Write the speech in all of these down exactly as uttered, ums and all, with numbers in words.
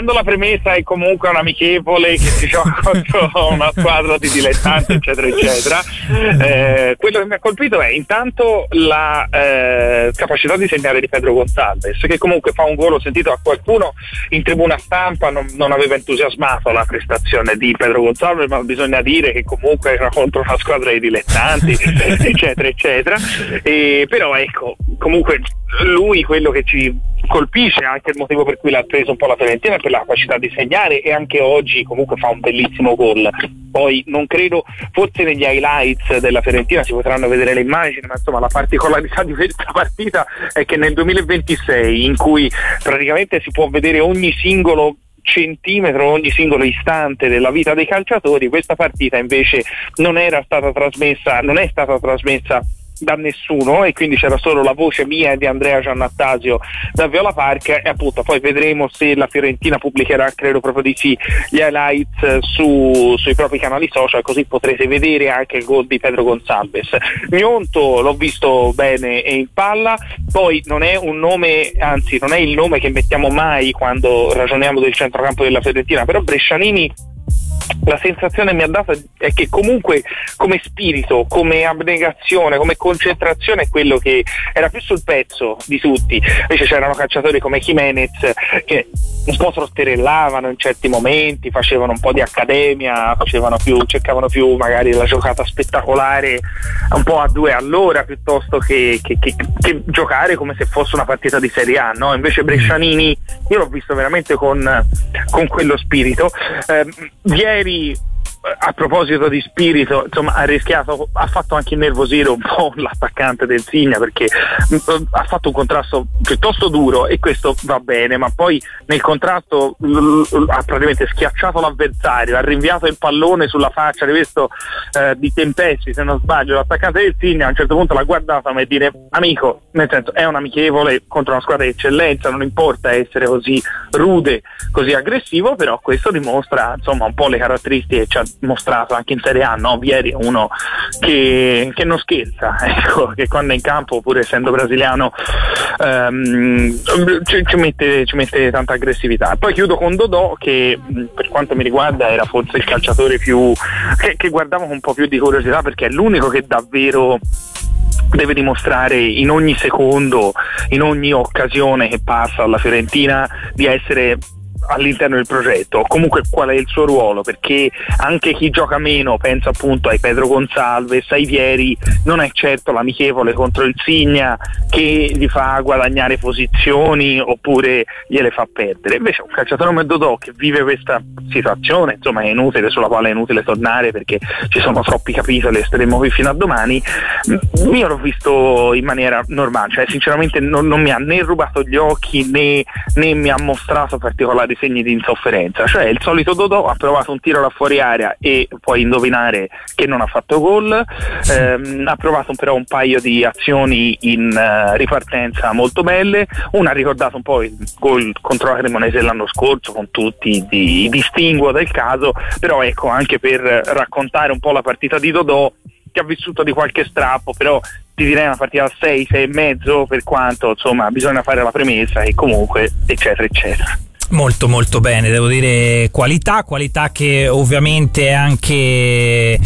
quando la premessa è comunque un amichevole che si gioca contro una squadra di dilettanti eccetera eccetera, eh, quello che mi ha colpito è intanto la eh, capacità di segnare di Pedro Gonçalves, che comunque fa un gol. Ho sentito a qualcuno in tribuna stampa non, non aveva entusiasmato la prestazione di Pedro Gonçalves, ma bisogna dire che comunque era contro una squadra di dilettanti eccetera eccetera, e però ecco, comunque lui quello che ci colpisce, anche il motivo per cui l'ha preso un po' la Fiorentina, è per la capacità di segnare, e anche oggi comunque fa un bellissimo gol. Poi non credo, forse negli highlights della Fiorentina si potranno vedere le immagini, ma insomma la particolarità di questa partita è che nel duemilaventisei, in cui praticamente si può vedere ogni singolo centimetro, ogni singolo istante della vita dei calciatori, questa partita invece non era stata trasmessa, non è stata trasmessa da nessuno, e quindi c'era solo la voce mia e di Andrea Giannattasio da Viola Park, e appunto poi vedremo se la Fiorentina pubblicherà, credo proprio di sì, gli highlights su, sui propri canali social, così potrete vedere anche il gol di Pedro Gonçalves. Gnonto l'ho visto bene e in palla, poi non è un nome, anzi non è il nome che mettiamo mai quando ragioniamo del centrocampo della Fiorentina, però Brescianini, la sensazione mi ha dato è che comunque come spirito, come abnegazione, come concentrazione è quello che era più sul pezzo di tutti. Invece c'erano calciatori come Jimenez che un po' trotterellavano in certi momenti, facevano un po' di accademia, facevano più, cercavano più magari la giocata spettacolare un po' a due all'ora piuttosto che, che, che, che giocare come se fosse una partita di Serie A, no? Invece Brescianini io l'ho visto veramente con, con quello spirito. Eh, ieri, a proposito di spirito, insomma, ha rischiato, ha fatto anche innervosire un po' l'attaccante del Signa, perché ha fatto un contrasto piuttosto duro, e questo va bene, ma poi nel contrasto ha praticamente schiacciato l'avversario, ha rinviato il pallone sulla faccia di questo eh, di Tempesti, se non sbaglio, l'attaccante del Signa. A un certo punto l'ha guardato e dire: amico, nel senso, è un amichevole contro una squadra di eccellenza, non importa essere così rude, così aggressivo, però questo dimostra insomma un po' le caratteristiche che ci ha mostrato anche in Serie A, no? Vieri è uno che, che non scherza, ecco, che quando è in campo, pur essendo brasiliano, um, ci, ci, mette, ci mette tanta aggressività. Poi chiudo con Dodò, che per quanto mi riguarda era forse il calciatore più che, che guardavo con un po' più di curiosità, perché è l'unico che davvero deve dimostrare in ogni secondo, in ogni occasione che passa alla Fiorentina, di essere all'interno del progetto, comunque qual è il suo ruolo, perché anche chi gioca meno, pensa appunto ai Pedro Gonçalves, ai Vieri, non è certo l'amichevole contro il Signa che gli fa guadagnare posizioni oppure gliele fa perdere. Invece un calciatore come Dodò, che vive questa situazione, insomma è inutile, sulla quale è inutile tornare perché ci sono troppi capitoli e staremo qui fino a domani, io l'ho visto in maniera normale, cioè sinceramente non, non mi ha né rubato gli occhi né, né mi ha mostrato particolari segni di insofferenza. Cioè il solito Dodò, ha provato un tiro da fuori area e puoi indovinare che non ha fatto gol, ehm, ha provato però un paio di azioni in uh, ripartenza molto belle, una ha ricordato un po' il gol contro la Cremonese l'anno scorso, con tutti i distinguo del caso, però ecco, anche per raccontare un po' la partita di Dodò, che ha vissuto di qualche strappo, però ti direi una partita a sei, sei e mezzo, per quanto insomma bisogna fare la premessa e comunque eccetera eccetera. Molto molto bene, devo dire qualità, qualità che ovviamente è anche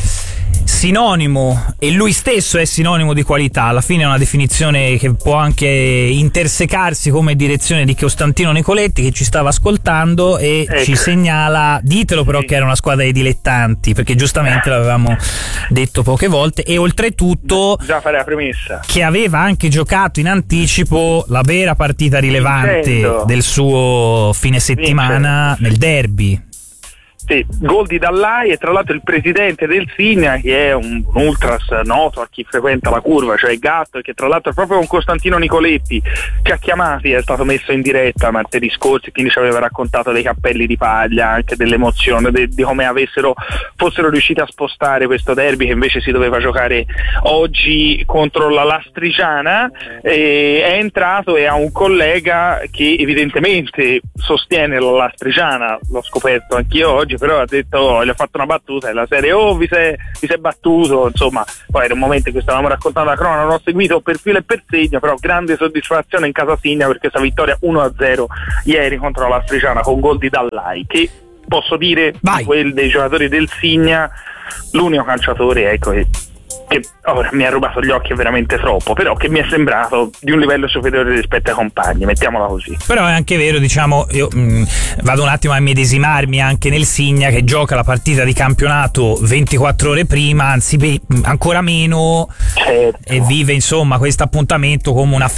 sinonimo, e lui stesso è sinonimo di qualità. Alla fine è una definizione che può anche intersecarsi come direzione di Costantino Nicoletti, che ci stava ascoltando e ecco, ci segnala, ditelo però, sì, che era una squadra di dilettanti, perché giustamente l'avevamo detto poche volte, e oltretutto già fare la premessa che aveva anche giocato in anticipo la vera partita rilevante Intendo. del suo fine settimana Vincente. nel derby. Sì, gol di Dallai, e tra l'altro il presidente del Signa, che è un, un ultras noto a chi frequenta la curva, cioè Gatto, e che tra l'altro è proprio con Costantino Nicoletti ci ha chiamati, è stato messo in diretta martedì scorso, quindi ci aveva raccontato dei cappelli di paglia, anche dell'emozione, de, di come avessero fossero riusciti a spostare questo derby che invece si doveva giocare oggi contro la Lastrigiana. E è entrato e ha un collega che evidentemente sostiene la Lastrigiana, l'ho scoperto anch'io oggi, però ha detto, gli ha fatto una battuta e la serie oh vi sei, vi sei battuto, insomma. Poi era un momento in cui stavamo raccontando la cronaca, non ho seguito per filo e per segno, però grande soddisfazione in casa Signa per questa vittoria uno a zero ieri contro la Lastriciana con gol di Dallai, che posso dire di quel dei giocatori del Signa l'unico calciatore, ecco, che che ora mi ha rubato gli occhi veramente troppo, però che mi è sembrato di un livello superiore rispetto ai compagni, mettiamola così. Però è anche vero, diciamo, io mh, vado un attimo a medesimarmi anche nel Signa, che gioca la partita di campionato ventiquattro ore prima, anzi beh, ancora meno, certo. E vive insomma questo appuntamento come una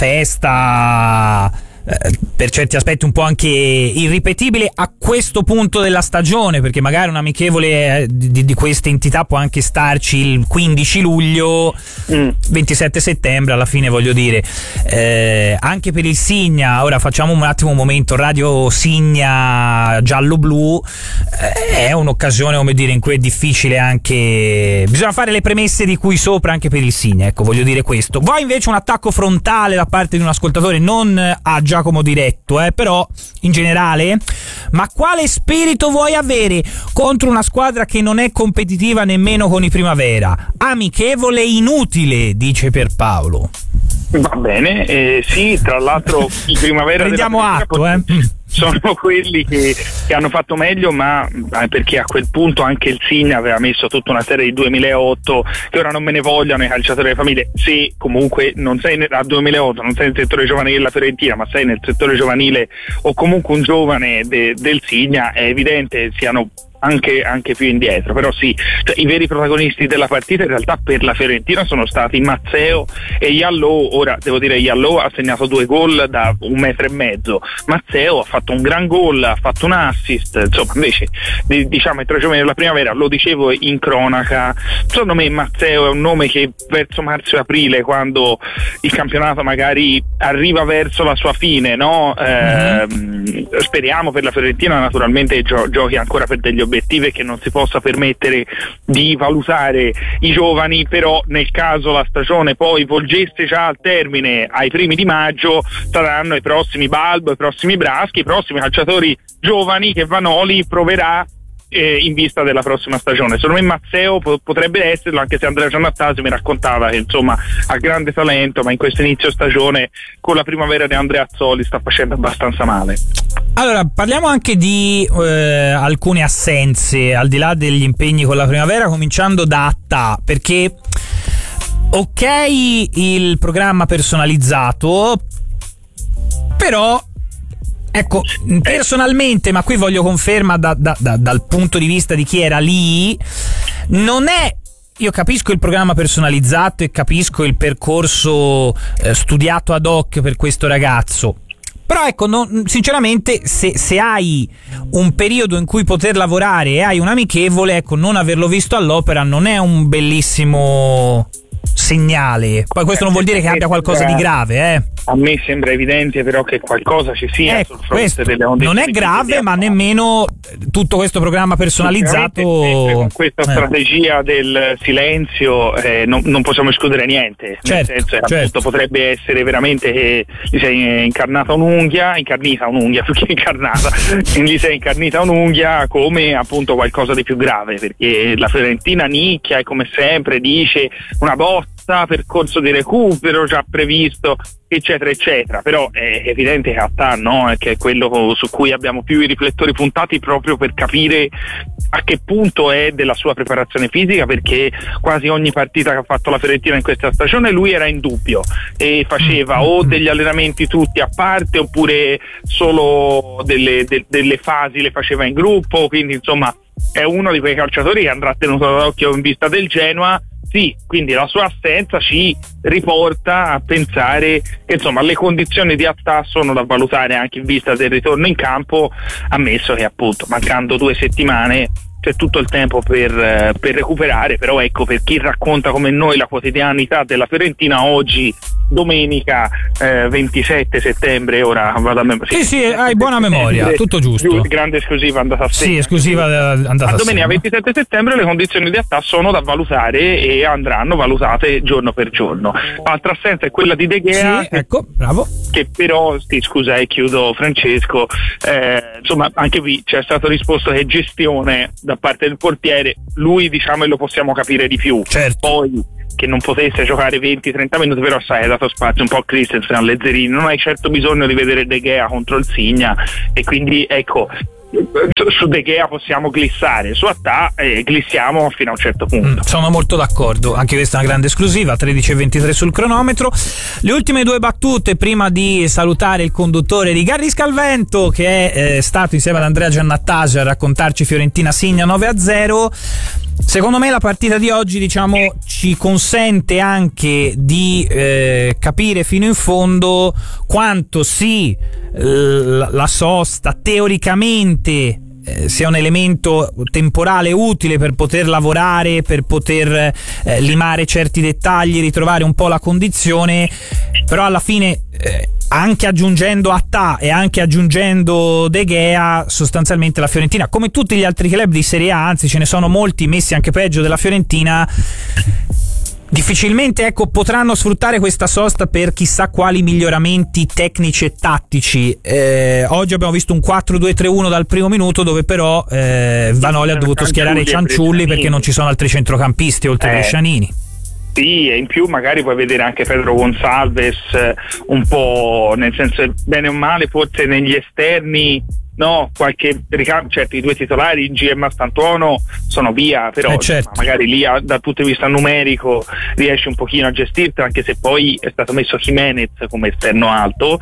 festa per certi aspetti un po' anche irripetibile a questo punto della stagione, perché magari un amichevole di, di queste entità può anche starci il quindici luglio, mm. ventisette settembre, alla fine voglio dire, eh, anche per il Signa. Ora facciamo un attimo un momento Radio Signa giallo-blu, eh, è un'occasione, come dire, in cui è difficile anche, bisogna fare le premesse di cui sopra anche per il Signa, ecco, voglio dire questo. Voi invece un attacco frontale da parte di un ascoltatore, non a Giacomo diretto, eh, però in generale, ma quale spirito vuoi avere contro una squadra che non è competitiva nemmeno con i Primavera? Amichevole inutile, dice Pierpaolo. Va bene, eh, sì, tra l'altro i Primavera prendiamo atto, eh. sono quelli che, che hanno fatto meglio, ma eh, perché a quel punto anche il Signa aveva messo tutta una serie di duemilaotto, che ora non me ne vogliono i calciatori delle famiglie. Se comunque non sei nel, a duemilaotto non sei nel settore giovanile della Fiorentina, ma sei nel settore giovanile o comunque un giovane de, del Signa, è evidente siano Anche, anche più indietro. Però sì, cioè, i veri protagonisti della partita in realtà per la Fiorentina sono stati Mazzeo e Yallo. Ora devo dire, Yallo ha segnato due gol da un metro e mezzo, Mazzeo ha fatto un gran gol, ha fatto un assist, insomma. Invece diciamo i tre giovani della Primavera, lo dicevo in cronaca, secondo me Mazzeo è un nome che verso marzo e aprile, quando il campionato magari arriva verso la sua fine, no? Mm-hmm. Eh, speriamo per la Fiorentina naturalmente gio- giochi ancora per degli obiettivi, che non si possa permettere di valutare i giovani, però nel caso la stagione poi volgesse già al termine ai primi di maggio, saranno i prossimi Balbo, i prossimi Braschi, i prossimi calciatori giovani che Vanoli proverà eh, in vista della prossima stagione. Secondo me Mazzeo po- potrebbe esserlo, anche se Andrea Giannattasio mi raccontava che insomma ha grande talento, ma in questo inizio stagione con la Primavera di Andrea Azzoli sta facendo abbastanza male. Allora, parliamo anche di eh, alcune assenze, al di là degli impegni con la Primavera, cominciando da Attà, perché ok il programma personalizzato, però ecco, personalmente, ma qui voglio conferma da, da, da, dal punto di vista di chi era lì, non è, io capisco il programma personalizzato e capisco il percorso eh, studiato ad hoc per questo ragazzo, però ecco, non, sinceramente se, se hai un periodo in cui poter lavorare e hai un amichevole, ecco, non averlo visto all'opera non è un bellissimo segnale. Poi questo non vuol dire che abbia qualcosa di grave, eh. A me sembra evidente però che qualcosa ci sia ecco, sul fronte delle onde. Non è grave, ma nemmeno tutto questo programma personalizzato. Con questa eh. strategia del silenzio eh, non, non possiamo escludere niente. Certo, nel senso, certo. appunto, potrebbe essere veramente che gli sei incarnata un'unghia, incarnita un'unghia più che incarnata, gli sei incarnita un'unghia come appunto qualcosa di più grave, perché la Fiorentina nicchia e come sempre dice una botta, percorso di recupero già previsto, eccetera eccetera, però è evidente che Attà no, che è quello su cui abbiamo più i riflettori puntati, proprio per capire a che punto è della sua preparazione fisica, perché quasi ogni partita che ha fatto la Fiorentina in questa stagione lui era in dubbio e faceva o degli allenamenti tutti a parte oppure solo delle, de, delle fasi le faceva in gruppo, quindi insomma è uno di quei calciatori che andrà tenuto d'occhio in vista del Genoa. Sì, quindi la sua assenza ci riporta a pensare che insomma le condizioni di Attà sono da valutare anche in vista del ritorno in campo, ammesso che appunto mancando due settimane c'è tutto il tempo per, per recuperare, però ecco, per chi racconta come noi la quotidianità della Fiorentina oggi, domenica eh, ventisette settembre, ora vado a memoria. Sì, sì, hai buona memoria, tutto giusto. Grande esclusiva andata a sé. Sì, esclusiva andata a sé. Domenica ventisette settembre le condizioni di Attà sono da valutare e andranno valutate giorno per giorno. Altra assenza è quella di De Gea. Sì, ecco, bravo. Che però, sì, scusa, e chiudo Francesco, eh, insomma anche qui c'è stato risposto che gestione da parte del portiere, lui diciamo e lo possiamo capire di più. Certo. Poi che non potesse giocare venti trenta minuti, però sai, hai dato spazio un po' a Christensen, a Lezzerini, non hai certo bisogno di vedere De Gea contro il Signa, e quindi ecco, su De Gea possiamo glissare, su Attà eh, glissiamo fino a un certo punto. Mm, sono molto d'accordo, anche questa è una grande esclusiva. Tredici e ventitré sul cronometro. Le ultime due battute prima di salutare il conduttore di Garrisca al Vento, che è eh, stato insieme ad Andrea Giannattasio a raccontarci Fiorentina Signa nove a zero. Secondo me la partita di oggi, diciamo, ci consente anche di eh, capire fino in fondo quanto sì l- la sosta teoricamente eh, sia un elemento temporale utile per poter lavorare, per poter eh, limare certi dettagli, ritrovare un po' la condizione, però alla fine eh, anche aggiungendo Attà e anche aggiungendo De Gea, sostanzialmente la Fiorentina, come tutti gli altri club di Serie A, anzi ce ne sono molti messi anche peggio della Fiorentina, difficilmente ecco potranno sfruttare questa sosta per chissà quali miglioramenti tecnici e tattici. Eh, oggi abbiamo visto un quattro due tre uno dal primo minuto, dove però eh, Vanoli ha dovuto schierare i Cianciulli perché non ci sono altri centrocampisti oltre a Brescianini. Sì, e in più magari puoi vedere anche Pedro Gonçalves un po', nel senso, bene o male, forse negli esterni, no, qualche ricambio, certo i due titolari, G M Mastantuono sono via, però eh certo. magari lì dal punto di vista numerico riesci un pochino a gestirti, anche se poi è stato messo Jimenez come esterno alto,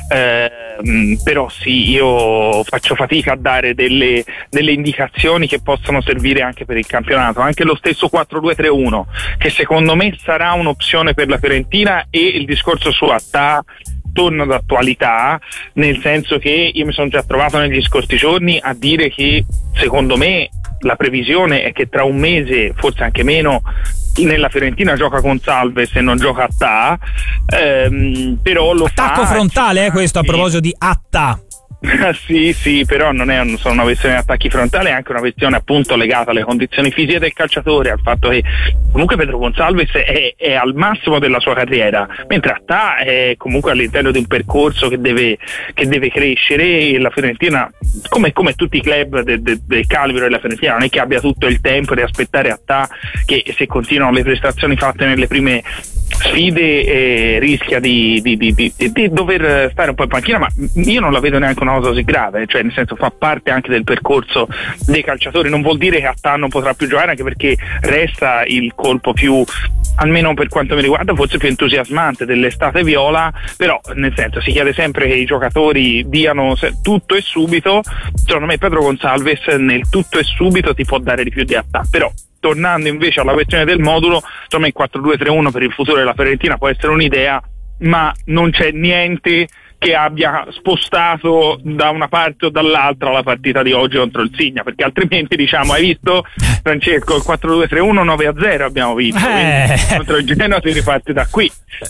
eh, però sì, io faccio fatica a dare delle, delle indicazioni che possono servire anche per il campionato, anche lo stesso quattro due tre uno che secondo me sarà un'opzione per la Fiorentina, e il discorso su Attà torna d'attualità, nel senso che io mi sono già trovato negli scorsi giorni a dire che secondo me la previsione è che tra un mese, forse anche meno, nella Fiorentina gioca Gonçalves e non gioca Attà, ehm, però lo attacco fa, frontale, eh, questo a proposito di Attà. Sì, sì, però non è un, solo una questione di attacchi frontali, è anche una questione appunto legata alle condizioni fisiche del calciatore, al fatto che comunque Pedro Gonçalves è, è al massimo della sua carriera, mentre Attà è comunque all'interno di un percorso che deve, che deve crescere, e la Fiorentina, come, come tutti i club del de, de calibro della Fiorentina, non è che abbia tutto il tempo di aspettare Attà, che se continuano le prestazioni fatte nelle prime sfide eh, rischia di, di, di, di, di dover stare un po' in panchina, ma io non la vedo neanche una cosa così grave, cioè nel senso fa parte anche del percorso dei calciatori, non vuol dire che Attà non potrà più giocare, anche perché resta il colpo più, almeno per quanto mi riguarda, forse più entusiasmante dell'estate viola, però nel senso si chiede sempre che i giocatori diano tutto e subito. Secondo me Pedro Gonçalves nel tutto e subito ti può dare di più di Attà, però tornando invece alla questione del modulo, insomma il quattro due tre uno per il futuro della Fiorentina può essere un'idea, ma non c'è niente che abbia spostato da una parte o dall'altra la partita di oggi contro il Signa, perché altrimenti diciamo, hai visto Francesco, il quattro due tre uno nove a zero abbiamo vinto, eh. contro il Genoa si riparte da qui.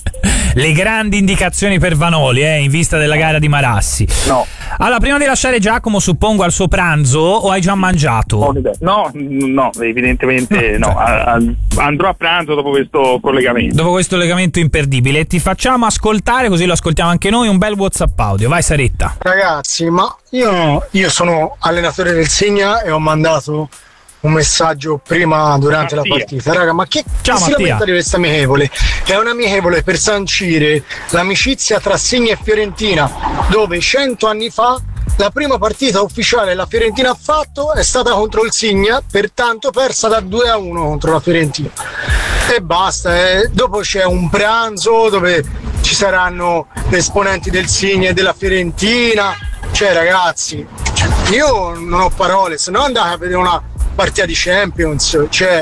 Le grandi indicazioni per Vanoli eh, in vista della gara di Marassi. No. Allora, prima di lasciare Giacomo, suppongo al suo pranzo, o hai già mangiato? No, no, evidentemente no, andrò a pranzo dopo questo collegamento. Dopo questo collegamento imperdibile, ti facciamo ascoltare, così lo ascoltiamo anche noi, un bel WhatsApp audio. Vai Saretta. Ragazzi, ma io, io sono allenatore del Signa e ho mandato un messaggio prima durante Mattia. la partita. Raga, ma che, Ciao, che si Mattia. lamenta di questa amichevole? È un'amichevole per sancire l'amicizia tra Signa e Fiorentina, dove cento anni fa la prima partita ufficiale la Fiorentina ha fatto è stata contro il Signa, pertanto persa da due a uno contro la Fiorentina. E basta, eh. Dopo c'è un pranzo dove ci saranno gli esponenti del Signa e della Fiorentina. Cioè ragazzi, io non ho parole, se no andate a vedere una partita di Champions, cioè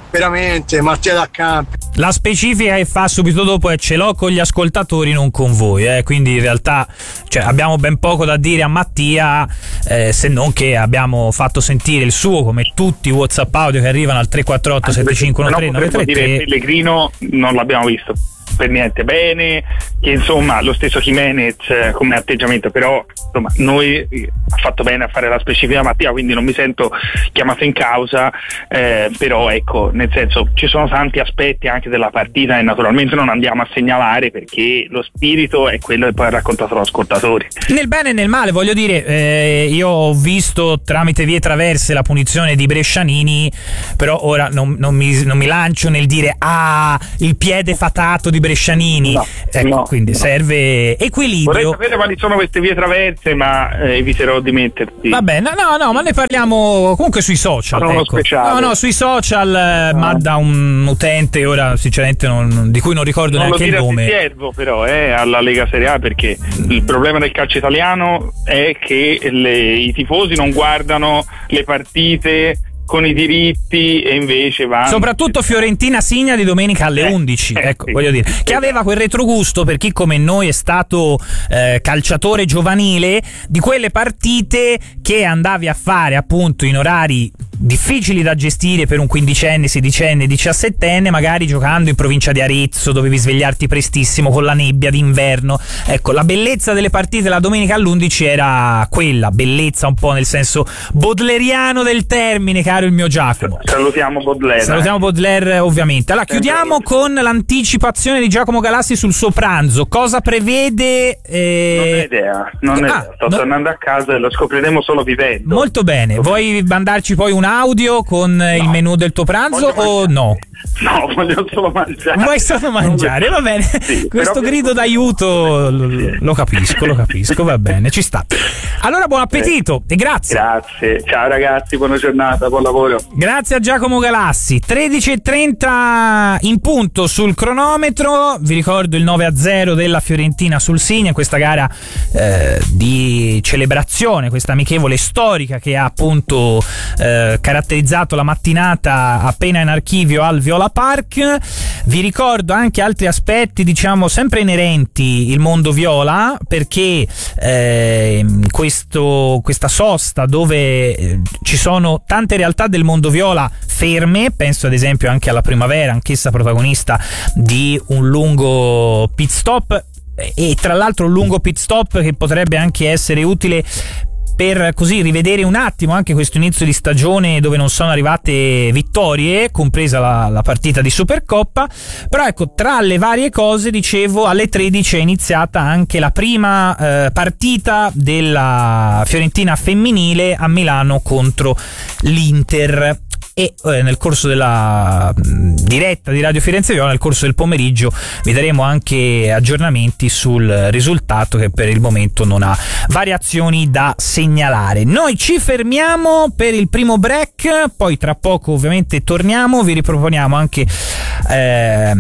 veramente Mattia da Campi. La specifica che fa subito dopo è: ce l'ho con gli ascoltatori, non con voi, eh? Quindi in realtà, cioè, abbiamo ben poco da dire a Mattia, eh, se non che abbiamo fatto sentire il suo, come tutti i WhatsApp audio che arrivano al tre quattro otto sette cinque uno tre nove tre tre. Pellegrino non l'abbiamo visto per niente bene, che insomma lo stesso Jimenez eh, come atteggiamento, però insomma noi eh, ha fatto bene a fare la specifica Mattia, quindi non mi sento chiamato in causa, eh, però ecco, nel senso, ci sono tanti aspetti anche della partita e naturalmente non andiamo a segnalare, perché lo spirito è quello che poi ha raccontato l'ascoltatore. Nel bene e nel male, voglio dire, eh, io ho visto tramite vie traverse la punizione di Brescianini, però ora non, non, mi, non mi lancio nel dire ah, il piede fatato di Brescianini, no, ecco, no, quindi no. Serve equilibrio. Vorrei sapere quali sono queste vie traverse, ma eh, eviterò di metterti. Vabbè, no, no, no, ma ne parliamo comunque sui social. Ecco. No, no, sui social, eh, no. Ma da un utente, ora sinceramente non, di cui non ricordo non neanche il nome. Non lo servo però eh, alla Lega Serie A, perché il problema del calcio italiano è che le, i tifosi non guardano le partite con i diritti e invece va soprattutto Fiorentina Signa di domenica alle eh, undici, eh, ecco, sì, voglio dire, che aveva quel retrogusto per chi come noi è stato eh, calciatore giovanile, di quelle partite che andavi a fare appunto in orari difficili da gestire per un quindicenne, sedicenne, diciassettenne, magari giocando in provincia di Arezzo, dovevi svegliarti prestissimo con la nebbia d'inverno. Ecco, la bellezza delle partite la domenica all'undici era quella, bellezza un po' nel senso baudelairiano del termine, caro il mio Giacomo. Salutiamo Baudelaire. Salutiamo Baudelaire, ovviamente. Allora, chiudiamo con l'anticipazione di Giacomo Galassi sul suo pranzo. Cosa prevede? Eh... Non ho idea, non ho ah, idea. Sto no... tornando a casa e lo scopriremo solo vivendo. Molto bene. Vuoi mandarci poi un audio con no. il menù del tuo pranzo o no? No, voglio solo mangiare. Vuoi solo mangiare, va bene. Sì, questo grido d'aiuto lo, lo capisco, lo capisco, va bene, ci sta. Allora buon appetito e grazie. Grazie, ciao ragazzi, buona giornata, buon lavoro. Grazie a Giacomo Galassi. tredici e trenta in punto sul cronometro. Vi ricordo il nove a zero della Fiorentina sul Signa, questa gara eh, di celebrazione, questa amichevole storica che ha appunto eh, caratterizzato la mattinata appena in archivio al Viola Park. Vi ricordo anche altri aspetti, diciamo, sempre inerenti il mondo viola, perché eh, questo, questa sosta dove eh, ci sono tante realtà del mondo viola ferme, penso ad esempio anche alla Primavera, anch'essa protagonista di un lungo pit stop, e tra l'altro un lungo pit stop che potrebbe anche essere utile per così rivedere un attimo anche questo inizio di stagione dove non sono arrivate vittorie, compresa la, la partita di Supercoppa. Però ecco, tra le varie cose, dicevo, alle tredici è iniziata anche la prima eh, partita della Fiorentina femminile a Milano contro l'Inter. E eh, nel corso della mh, diretta di Radio Firenze Viola, nel corso del pomeriggio, vi daremo anche aggiornamenti sul risultato, che per il momento non ha variazioni da segnalare. Noi ci fermiamo per il primo break, poi tra poco ovviamente torniamo, vi riproponiamo anche eh,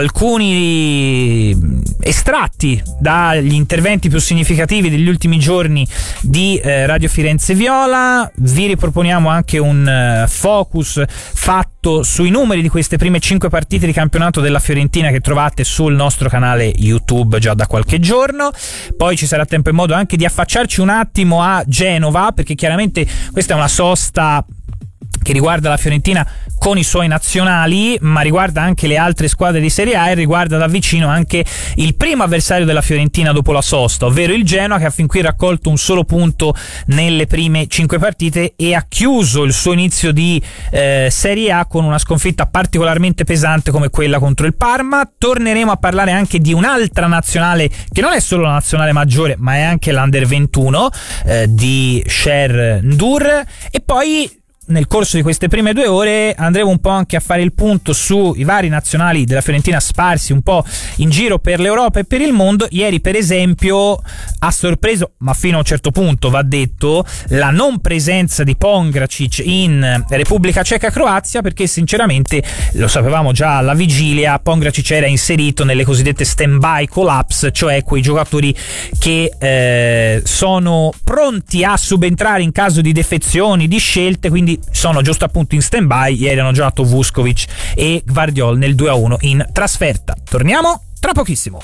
alcuni estratti dagli interventi più significativi degli ultimi giorni di eh, Radio Firenze Viola, vi riproponiamo anche un uh, focus fatto sui numeri di queste prime cinque partite di campionato della Fiorentina che trovate sul nostro canale YouTube già da qualche giorno. Poi ci sarà tempo e modo anche di affacciarci un attimo a Genova, perché chiaramente questa è una sosta che riguarda la Fiorentina con i suoi nazionali, ma riguarda anche le altre squadre di Serie A e riguarda da vicino anche il primo avversario della Fiorentina dopo la sosta, ovvero il Genoa, che ha fin qui raccolto un solo punto nelle prime cinque partite e ha chiuso il suo inizio di eh, Serie A con una sconfitta particolarmente pesante come quella contro il Parma. Torneremo a parlare anche di un'altra nazionale che non è solo la nazionale maggiore, ma è anche l'Under ventuno eh, di Sher Ndur. E poi nel corso di queste prime due ore andremo un po' anche a fare il punto sui vari nazionali della Fiorentina sparsi un po' in giro per l'Europa e per il mondo. Ieri per esempio ha sorpreso, ma fino a un certo punto va detto, la non presenza di Pongracic in Repubblica Ceca-Croazia, perché sinceramente lo sapevamo già alla vigilia, Pongracic era inserito nelle cosiddette stand-by collapse, cioè quei giocatori che eh, sono pronti a subentrare in caso di defezioni, di scelte, quindi quindi sono giusto appunto in stand-by. Ieri hanno giocato Vuskovic e Gvardiol nel due a uno in trasferta. Torniamo tra pochissimo.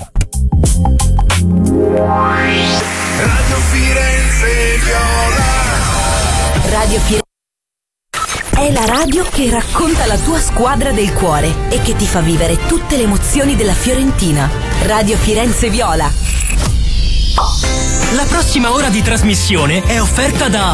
Radio Firenze Viola. Radio Firenze è la radio che racconta la tua squadra del cuore e che ti fa vivere tutte le emozioni della Fiorentina. Radio Firenze Viola. La prossima ora di trasmissione è offerta da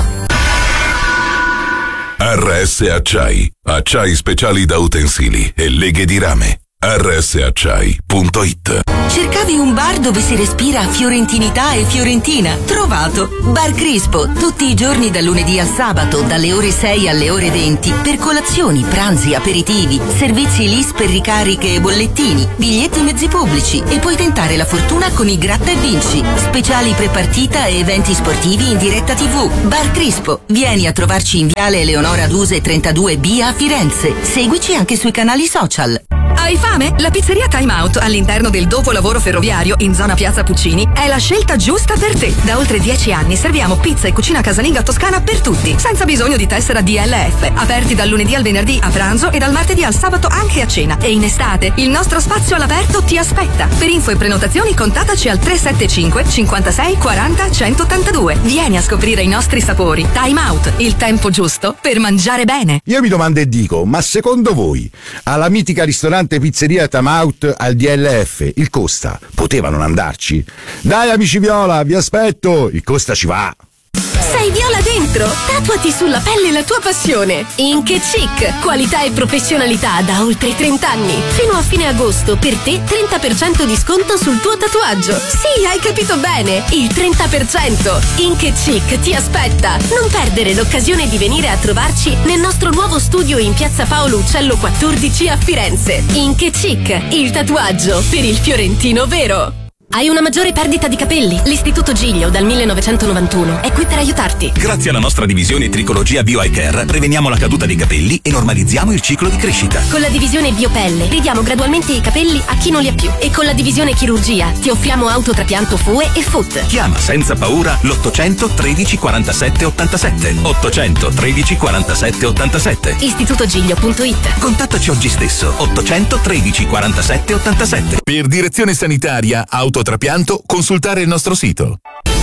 R S Acciai, acciai speciali da utensili e leghe di rame. R S acciai punto it. Cercavi un bar dove si respira fiorentinità e fiorentina? Trovato! Bar Crispo, tutti i giorni dal lunedì al sabato, dalle ore sei alle ore venti, per colazioni, pranzi, aperitivi, servizi L I S per ricariche e bollettini, biglietti mezzi pubblici e puoi tentare la fortuna con i Gratta e Vinci, speciali pre-partita e eventi sportivi in diretta tivù. Bar Crispo, vieni a trovarci in Viale Eleonora Duse trentadue B a Firenze. Seguici anche sui canali social. Hai fame? La pizzeria Time Out all'interno del dopolavoro ferroviario in zona Piazza Puccini è la scelta giusta per te. Da oltre dieci anni serviamo pizza e cucina casalinga toscana per tutti, senza bisogno di tessera D L F. Aperti dal lunedì al venerdì a pranzo e dal martedì al sabato anche a cena. E in estate il nostro spazio all'aperto ti aspetta. Per info e prenotazioni contattaci al tre sette cinque cinquantasei quaranta centottantadue. Vieni a scoprire i nostri sapori. Time Out, il tempo giusto per mangiare bene. Io mi domando e dico, ma secondo voi alla mitica ristorante pizzeria Time Out al D L F il Costa poteva non andarci? Dai amici Viola, vi aspetto, il Costa ci va. Sei Viola dentro? Tatuati sulla pelle la tua passione. Ink e Chic, qualità e professionalità da oltre trenta anni. Fino a fine agosto per te trenta per cento di sconto sul tuo tatuaggio. Sì, hai capito bene, il trenta per cento. Ink e Chic ti aspetta. Non perdere l'occasione di venire a trovarci nel nostro nuovo studio in Piazza Paolo Uccello quattordici a Firenze. Ink e Chic, il tatuaggio per il fiorentino vero. Hai una maggiore perdita di capelli? L'Istituto Giglio dal millenovecentonovantuno è qui per aiutarti. Grazie alla nostra divisione Tricologia Bio Eye Care preveniamo la caduta dei capelli e normalizziamo il ciclo di crescita. Con la divisione Biopelle ridiamo gradualmente i capelli a chi non li ha più. E con la divisione Chirurgia ti offriamo autotrapianto F U E e F U T. Chiama senza paura l'ottocento tredici quarantasette ottantasette. ottocento tredici quarantasette ottantasette. Istitutogiglio punto it. Contattaci oggi stesso. ottocento tredici quarantasette ottantasette. Per direzione sanitaria, autotrapianto, consultare il nostro sito.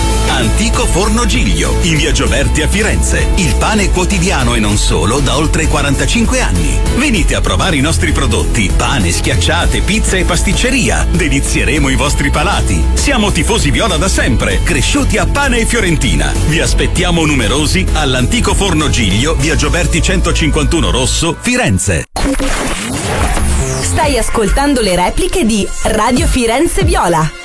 Antico Forno Giglio, in via Gioberti a Firenze. Il pane quotidiano e non solo da oltre quarantacinque anni. Venite a provare i nostri prodotti: pane, schiacciate, pizza e pasticceria. Delizieremo i vostri palati. Siamo tifosi viola da sempre, cresciuti a pane e fiorentina. Vi aspettiamo numerosi all'Antico Forno Giglio, via Gioberti centocinquantuno Rosso, Firenze. Stai ascoltando le repliche di Radio Firenze Viola.